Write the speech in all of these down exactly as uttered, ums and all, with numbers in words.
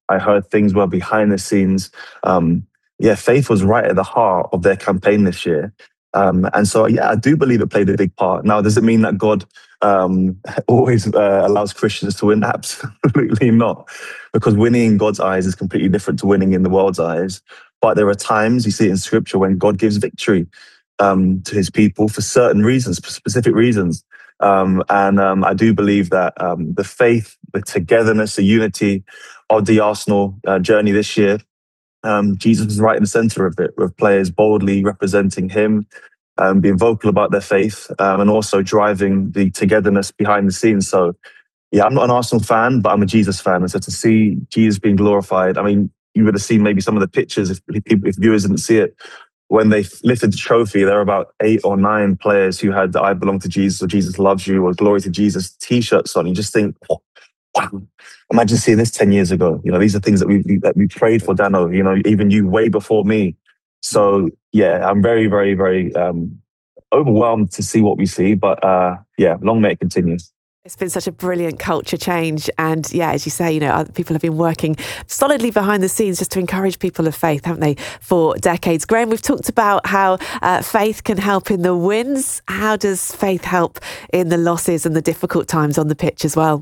I heard things were behind the scenes. Um, yeah, faith was right at the heart of their campaign this year. Um, and so, yeah, I do believe it played a big part. Now, does it mean that God um, always uh, allows Christians to win? Absolutely not, because winning in God's eyes is completely different to winning in the world's eyes. But there are times, you see it in Scripture, when God gives victory um, to his people for certain reasons, for specific reasons. Um, and um, I do believe that um, the faith, the togetherness, the unity of the Arsenal uh, journey this year, um, Jesus is right in the center of it, with players boldly representing him, um, being vocal about their faith, um, and also driving the togetherness behind the scenes. So, yeah, I'm not an Arsenal fan, but I'm a Jesus fan. And so to see Jesus being glorified, I mean, you would have seen maybe some of the pictures if, if viewers didn't see it. When they lifted the trophy, there were about eight or nine players who had the I belong to Jesus or Jesus loves you or glory to Jesus t-shirts on. You just think, oh, wow, imagine seeing this ten years ago. You know, these are things that we that we prayed for, Dano, you know, even you way before me. So, yeah, I'm very, very, very um, overwhelmed to see what we see. But uh, yeah, long may it continue. It's been such a brilliant culture change. And yeah, as you say, you know, people have been working solidly behind the scenes just to encourage people of faith, haven't they, for decades. Graham, we've talked about how uh, faith can help in the wins. How does faith help in the losses and the difficult times on the pitch as well?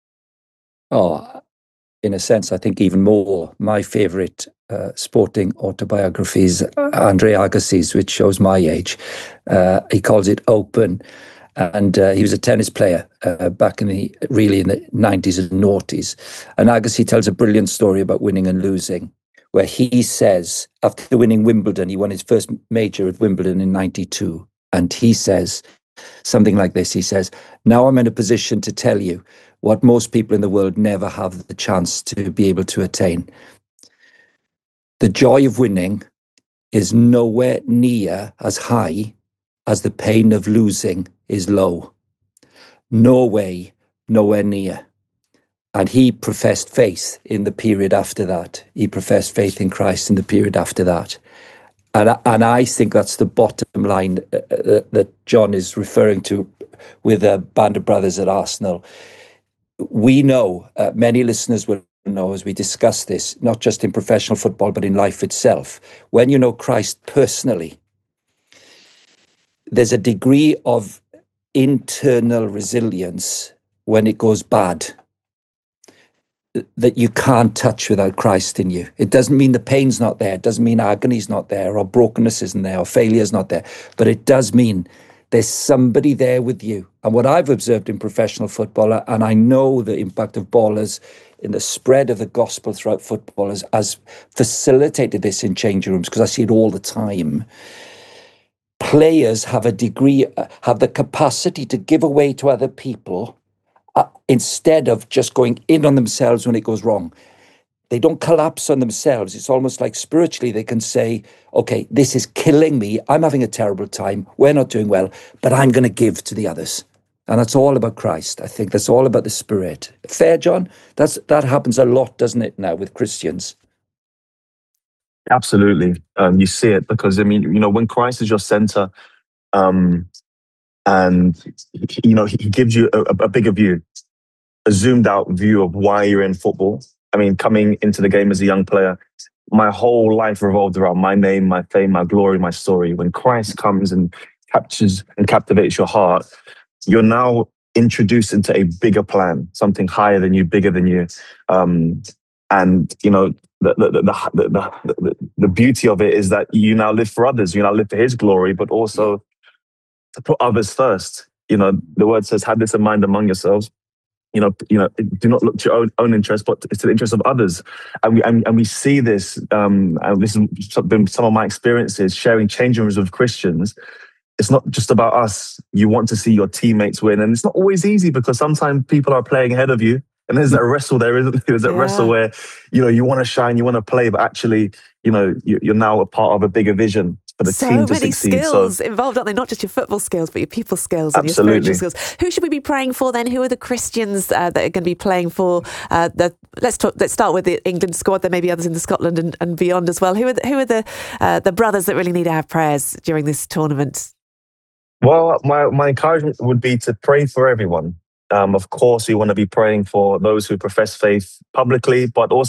Oh, in a sense, I think even more. My favourite uh, sporting autobiography is Andre Agassi's, which shows my age. Uh, he calls it Open. And uh, he was a tennis player uh, back in the, really in the nineties and noughties. And Agassi tells a brilliant story about winning and losing, where he says, after winning Wimbledon, he won his first major at Wimbledon in ninety-two. And he says something like this. He says, now I'm in a position to tell you what most people in the world never have the chance to be able to attain. The joy of winning is nowhere near as high as the pain of losing is low. No way, nowhere near. And he professed faith in the period after that. He professed faith in Christ in the period after that. And, and I think that's the bottom line uh, that John is referring to with a band of brothers at Arsenal. We know, uh, many listeners will know as we discuss this, not just in professional football, but in life itself. When you know Christ personally, there's a degree of internal resilience when it goes bad that you can't touch without Christ in you. It doesn't mean the pain's not there. It doesn't mean agony's not there, or brokenness isn't there, or failure's not there. But it does mean there's somebody there with you. And what I've observed in professional football, and I know the impact of Ballers in the spread of the gospel throughout football has, has facilitated this in changing rooms, because I see it all the time. Players have a degree, have the capacity to give away to other people uh, instead of just going in on themselves when it goes wrong. They don't collapse on themselves. It's almost like spiritually they can say, okay, this is killing me. I'm having a terrible time. We're not doing well, but I'm going to give to the others. And that's all about Christ. I think that's all about the Spirit. Fair, John? That's, that happens a lot, doesn't it, now with Christians? Absolutely. Um, you see it because, I mean, you know, when Christ is your center, um, and, you know, he gives you a, a bigger view, a zoomed out view of why you're in football. I mean, coming into the game as a young player, my whole life revolved around my name, my fame, my glory, my story. When Christ comes and captures and captivates your heart, you're now introduced into a bigger plan, something higher than you, bigger than you. Um, and, you know, the the, the, the, the, the the beauty of it is that you now live for others. You now live for his glory, but also to put others first. You know, the word says, have this in mind among yourselves. You know, you know, do not look to your own, own interest, but it's to the interest of others. And we and, and we see this. Um, and this has been some of my experiences sharing changing rooms with Christians. It's not just about us. You want to see your teammates win, and it's not always easy because sometimes people are playing ahead of you. And there's that wrestle there, isn't there? There's that yeah. wrestle where, you know, you want to shine, you want to play, but actually, you know, you're now a part of a bigger vision for the so team to many succeed. Skills so, involved, aren't they? Not just your football skills, but your people skills and absolutely. your spiritual skills. Who should we be praying for then? Who are the Christians uh, that are going to be playing for? Uh, the, let's talk. Let's start with the England squad. There may be others in the Scotland and, and beyond as well. Who are the, who are the uh, the brothers that really need our prayers during this tournament? Well, my my encouragement would be to pray for everyone. Um, of course, we want to be praying for those who profess faith publicly, but also